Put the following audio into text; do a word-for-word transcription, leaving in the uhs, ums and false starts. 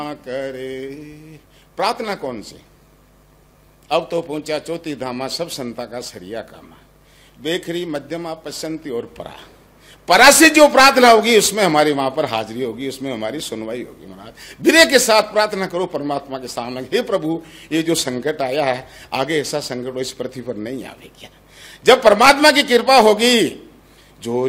करे प्रार्थना कौन सी? अब तो पहुंचा चौथी धामा, सब संता का सरिया कामा, बेखरी मध्यमा पसंती और परा। परा से जो प्रार्थना होगी उसमें हमारी वहां पर हाजिरी होगी, उसमें हमारी सुनवाई होगी। महाराज विनय के साथ प्रार्थना करो परमात्मा के सामने, हे प्रभु ये जो संकट आया है आगे ऐसा संकट इस पृथ्वी पर नहीं आवेगा। जब परमात्मा की कृपा होगी, जो